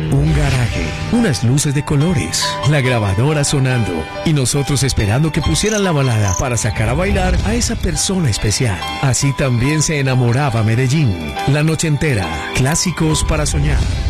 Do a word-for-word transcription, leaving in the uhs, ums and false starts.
un garaje, unas luces de colores, la grabadora sonando y nosotros esperando que pusieran la balada para sacar a bailar a esa persona especial. Así también se enamoraba Medellín. La noche entera, clásicos para soñar.